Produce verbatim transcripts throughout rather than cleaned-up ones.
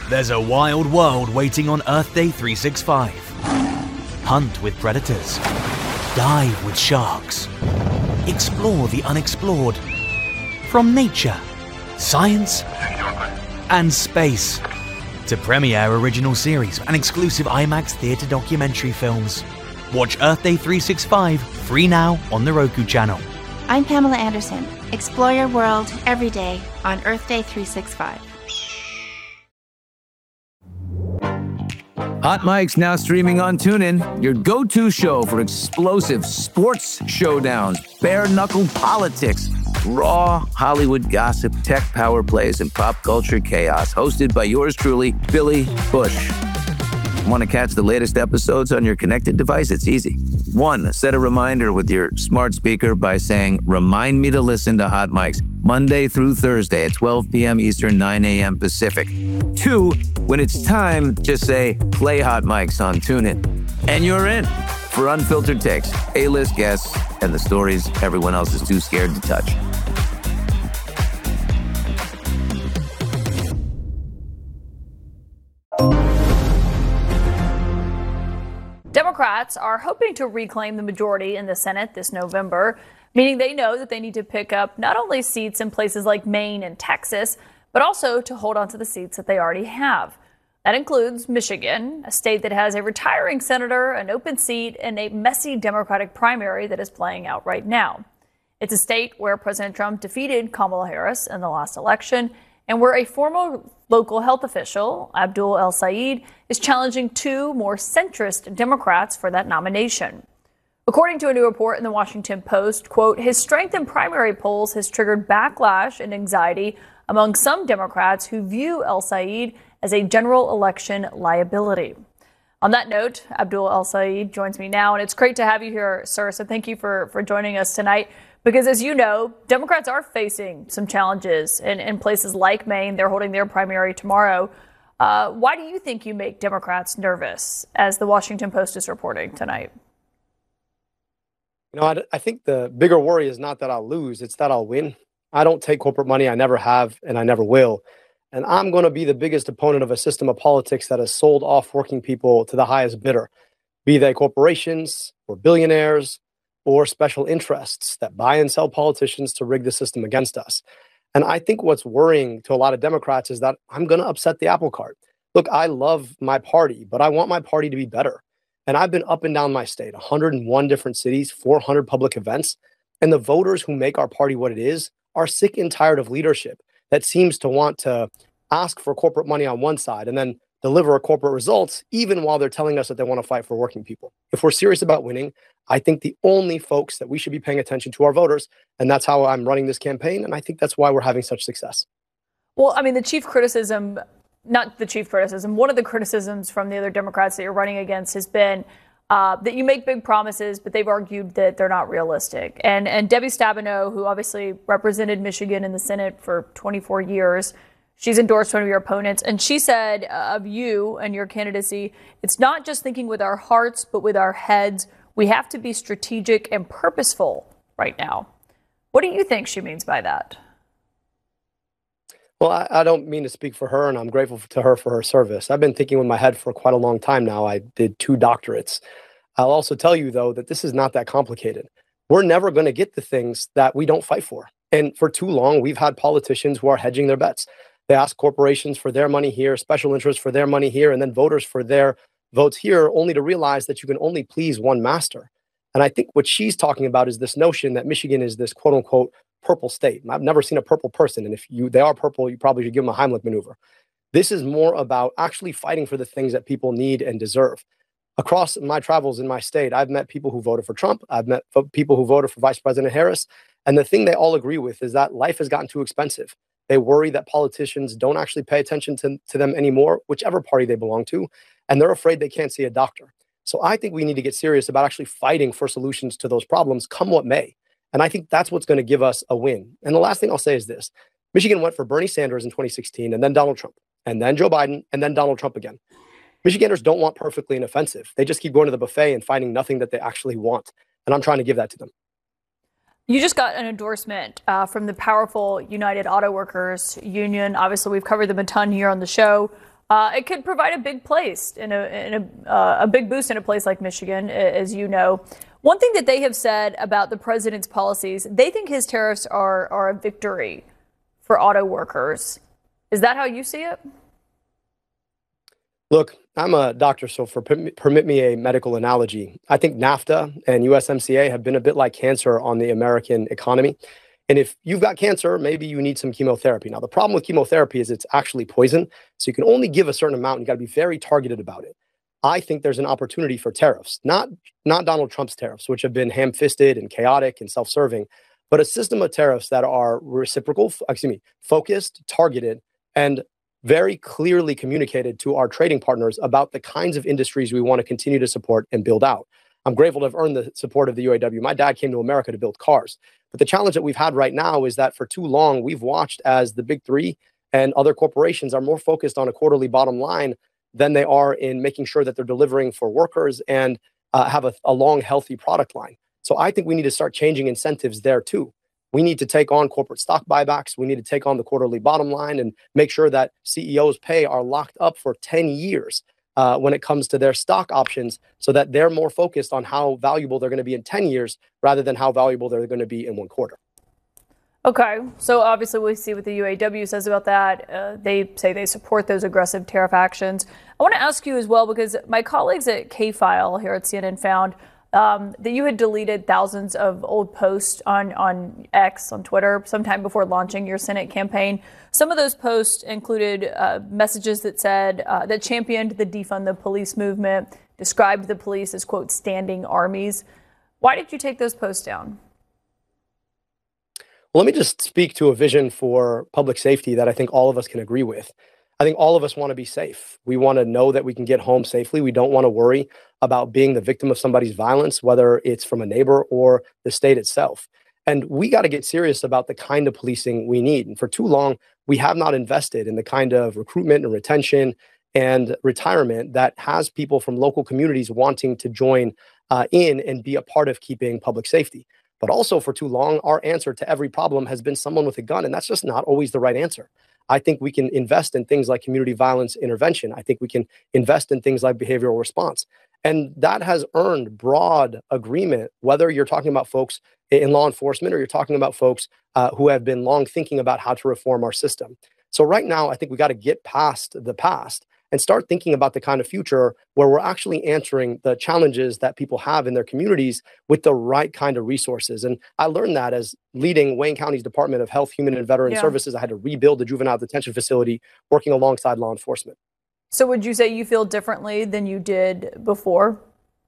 There's a wild world waiting on Earth Day three sixty-five. Hunt with predators. Dive with sharks. Explore the unexplored. From nature, science, and space to premiere original series and exclusive IMAX theater documentary films. Watch Earth Day three sixty-five free now on the Roku channel. I'm Pamela Anderson. Explore your world every day on Earth Day three sixty-five. Hot Mike's now streaming on TuneIn, your go-to show for explosive sports showdowns, bare-knuckle politics, raw Hollywood gossip, tech power plays, and pop culture chaos. Hosted by yours truly, Billy Bush. Want to catch the latest episodes on your connected device? It's easy. One, set a reminder with your smart speaker by saying, "Remind me to listen to Hot Mike's Monday through Thursday at twelve p.m. Eastern, nine a.m. Pacific." Two, when it's time, just say, "Play Hot Mike's" on TuneIn. And you're in for unfiltered takes, A-list guests, and the stories everyone else is too scared to touch. Democrats are hoping to reclaim the majority in the Senate this November, meaning they know that they need to pick up not only seats in places like Maine and Texas, but also to hold on to the seats that they already have. That includes Michigan, a state that has a retiring senator, an open seat, and a messy Democratic primary that is playing out right now. It's a state where President Trump defeated Kamala Harris in the last election, and where a former local health official, Abdul El-Sayed, is challenging two more centrist Democrats for that nomination. According to a new report in the Washington Post, quote, his strength in primary polls has triggered backlash and anxiety among some Democrats who view El-Sayed as a general election liability. On that note, Abdul El-Sayed joins me now, and it's great to have you here, sir. So thank you for, for joining us tonight. Because as you know, Democrats are facing some challenges in, in places like Maine. They're holding their primary tomorrow. Uh, why do you think you make Democrats nervous, as the Washington Post is reporting tonight? You know, I, I think the bigger worry is not that I'll lose, it's that I'll win. I don't take corporate money. I never have, and I never will. And I'm going to be the biggest opponent of a system of politics that has sold off working people to the highest bidder, be they corporations or billionaires or special interests that buy and sell politicians to rig the system against us. And I think what's worrying to a lot of Democrats is that I'm going to upset the apple cart. Look, I love my party, but I want my party to be better. And I've been up and down my state, one hundred one different cities, four hundred public events. And the voters who make our party what it is are sick and tired of leadership that seems to want to ask for corporate money on one side and then deliver corporate results, even while they're telling us that they want to fight for working people. If we're serious about winning, I think the only folks that we should be paying attention to are voters. And that's how I'm running this campaign. And I think that's why we're having such success. Well, I mean, the chief criticism, not the chief criticism, one of the criticisms from the other Democrats that you're running against has been uh, that you make big promises, but they've argued that they're not realistic. And, and Debbie Stabenow, who obviously represented Michigan in the Senate for twenty-four years, she's endorsed one of your opponents, and she said of you and your candidacy, it's not just thinking with our hearts, but with our heads. We have to be strategic and purposeful right now. What do you think she means by that? Well, I, I don't mean to speak for her, and I'm grateful to her for her service. I've been thinking with my head for quite a long time now. I did two doctorates. I'll also tell you, though, that this is not that complicated. We're never going to get the things that we don't fight for. And for too long, we've had politicians who are hedging their bets. They ask corporations for their money here, special interests for their money here, and then voters for their votes here, only to realize that you can only please one master. And I think what she's talking about is this notion that Michigan is this quote unquote purple state. And I've never seen a purple person. And if you they are purple, you probably should give them a Heimlich maneuver. This is more about actually fighting for the things that people need and deserve. Across my travels in my state, I've met people who voted for Trump. I've met people who voted for Vice President Harris. And the thing they all agree with is that life has gotten too expensive. They worry that politicians don't actually pay attention to, to them anymore, whichever party they belong to. And they're afraid they can't see a doctor. So I think we need to get serious about actually fighting for solutions to those problems, come what may. And I think that's what's going to give us a win. And the last thing I'll say is this. Michigan went for Bernie Sanders in twenty sixteen, and then Donald Trump, and then Joe Biden, and then Donald Trump again. Michiganders don't want perfectly inoffensive. They just keep going to the buffet and finding nothing that they actually want. And I'm trying to give that to them. You just got an endorsement uh, from the powerful United Auto Workers Union. Obviously, we've covered them a ton here on the show. Uh, it could provide a big place in a, in a, uh, a big boost in a place like Michigan, as you know. One thing that they have said about the president's policies, they think his tariffs are, are a victory for auto workers. Is that how you see it? Look, I'm a doctor, so for permit me a medical analogy. I think NAFTA and U S M C A have been a bit like cancer on the American economy. And if you've got cancer, maybe you need some chemotherapy. Now, the problem with chemotherapy is it's actually poison. So you can only give a certain amount and you got to be very targeted about it. I think there's an opportunity for tariffs, not, not Donald Trump's tariffs, which have been ham-fisted and chaotic and self-serving, but a system of tariffs that are reciprocal, excuse me, focused, targeted, and very clearly communicated to our trading partners about the kinds of industries we want to continue to support and build out. I'm grateful to have earned the support of the U A W. My dad came to America to build cars. But the challenge that we've had right now is that for too long, we've watched as the big three and other corporations are more focused on a quarterly bottom line than they are in making sure that they're delivering for workers and uh, have a, a long, healthy product line. So I think we need to start changing incentives there too. We need to take on corporate stock buybacks. We need to take on the quarterly bottom line and make sure that C E Os' pay are locked up for ten years. Uh, when it comes to their stock options, so that they're more focused on how valuable they're going to be in ten years rather than how valuable they're going to be in one quarter. Okay, so obviously we see what the U A W says about that. Uh, they say they support those aggressive tariff actions. I want to ask you as well, because my colleagues at K-File here at C N N found um, that you had deleted thousands of old posts on, on X, on Twitter, sometime before launching your Senate campaign. Some of those posts included uh, messages that said, uh, that championed the defund the police movement, described the police as, quote, standing armies. Why did you take those posts down? Well, let me just speak to a vision for public safety that I think all of us can agree with. I think all of us want to be safe. We want to know that we can get home safely. We don't want to worry about being the victim of somebody's violence, whether it's from a neighbor or the state itself. And we got to get serious about the kind of policing we need. And for too long, we have not invested in the kind of recruitment and retention and retirement that has people from local communities wanting to join uh, in and be a part of keeping public safety. But also for too long, our answer to every problem has been someone with a gun. And that's just not always the right answer. I think we can invest in things like community violence intervention. I think we can invest in things like behavioral response. And that has earned broad agreement, whether you're talking about folks in law enforcement or you're talking about folks uh, who have been long thinking about how to reform our system. So right now, I think we got to get past the past and start thinking about the kind of future where we're actually answering the challenges that people have in their communities with the right kind of resources. And I learned that as leading Wayne County's Department of Health, Human and Veteran yeah. Services. I had to rebuild the juvenile detention facility working alongside law enforcement. So would you say you feel differently than you did before?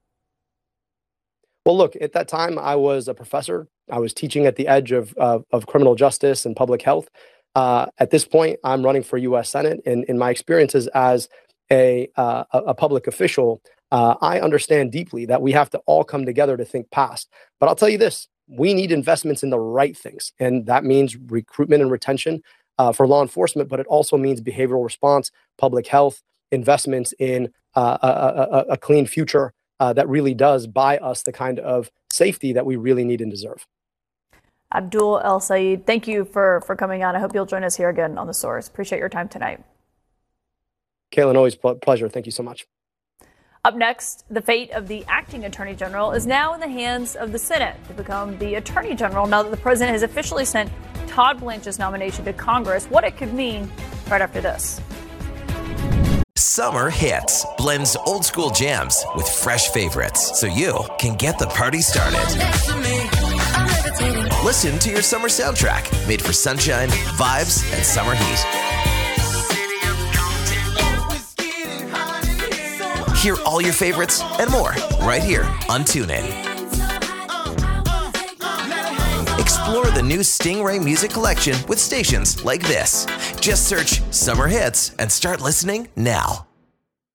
Well, look, at that time, I was a professor. I was teaching at the edge of, uh, of criminal justice and public health. Uh, at this point, I'm running for U S Senate. And in my experiences as a, uh, a public official, uh, I understand deeply that we have to all come together to think past. But I'll tell you this, we need investments in the right things. And that means recruitment and retention uh, for law enforcement, but it also means behavioral response, public health, investments in uh, a, a, a clean future uh, that really does buy us the kind of safety that we really need and deserve. Abdul El-Sayed, thank you for, for coming on. I hope you'll join us here again on The Source. Appreciate your time tonight. Caitlin, always a pleasure. Thank you so much. Up next, the fate of the acting attorney general is now in the hands of the Senate to become the attorney general now that the president has officially sent Todd Blanche's nomination to Congress. What it could mean right after this. Summer Hits blends old school jams with fresh favorites so you can get the party started. Listen to your summer soundtrack made for sunshine, vibes, and summer heat. Hear all your favorites and more right here on TuneIn. Explore the new Stingray music collection with stations like this. Just search Summer Hits and start listening now.